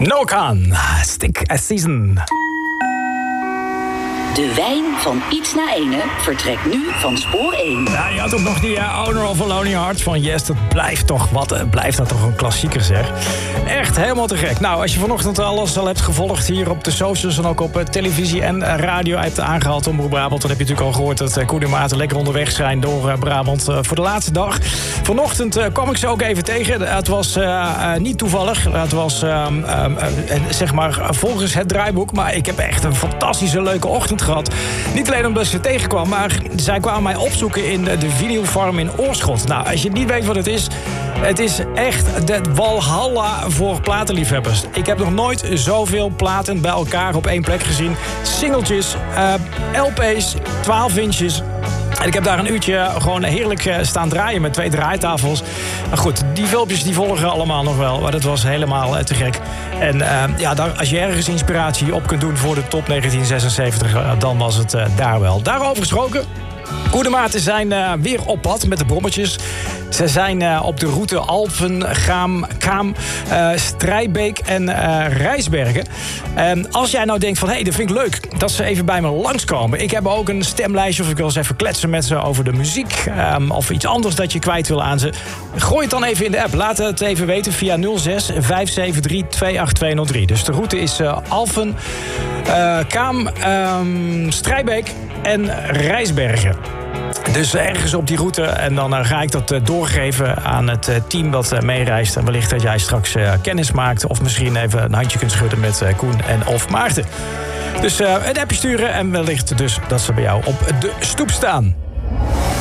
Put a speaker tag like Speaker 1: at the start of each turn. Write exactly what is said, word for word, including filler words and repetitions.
Speaker 1: Noah Kahan, Stick a Season.
Speaker 2: De wijn van Iets na Ene vertrekt nu van spoor één.
Speaker 1: Ja, je had ook nog die uh, Owner of a Lonely Heart van Yes. Dat blijft toch wat, uh, blijft dat toch een klassieker, zeg. Echt helemaal te gek. Nou, als je vanochtend alles al hebt gevolgd hier op de socials en ook op uh, televisie en uh, radio hebt aangehaald Omroep Brabant, dan heb je natuurlijk al gehoord dat uh, Koen en Maarten lekker onderweg zijn door uh, Brabant uh, voor de laatste dag. Vanochtend uh, kwam ik ze ook even tegen. Het was uh, uh, niet toevallig. Het was uh, uh, uh, zeg maar volgens het draaiboek. Maar ik heb echt een fantastische leuke ochtend gehad. Niet alleen omdat ze tegenkwam, maar zij kwamen mij opzoeken in de Vinyl Farm in Oorschot. Nou, als je niet weet wat het is, het is echt de walhalla voor platenliefhebbers. Ik heb nog nooit zoveel platen bij elkaar op één plek gezien. Singeltjes, uh, L P's, twaalf inches. En ik heb daar een uurtje gewoon heerlijk staan draaien met twee draaitafels. Maar goed, die filmpjes die volgen allemaal nog wel. Maar dat was helemaal te gek. En uh, ja, daar, als je ergens inspiratie op kunt doen voor de top negentien zesenzeventig... dan was het uh, daar wel. Daarover gesproken. Koen en Maarten zijn uh, weer op pad met de brommetjes. Ze zijn uh, op de route Alphen, Gaam, Kaam, uh, Strijbeek en uh, Rijsbergen. En als jij nou denkt van, hé, hey, dat vind ik leuk dat ze even bij me langskomen. Ik heb ook een stemlijstje of ik wil eens even kletsen met ze over de muziek. Um, of iets anders dat je kwijt wil aan ze. Gooi het dan even in de app. Laat het even weten via nul zes vijf zeven drie twee acht twee nul drie. Dus de route is uh, Alphen, uh, Kaam, um, Strijbeek en Rijsbergen. Dus ergens op die route. En dan uh, ga ik dat uh, doorgeven aan het uh, team dat uh, meereist. En wellicht dat jij straks uh, kennis maakt. Of misschien even een handje kunt schudden met uh, Koen en of Maarten. Dus uh, een appje sturen en wellicht dus dat ze bij jou op de stoep staan.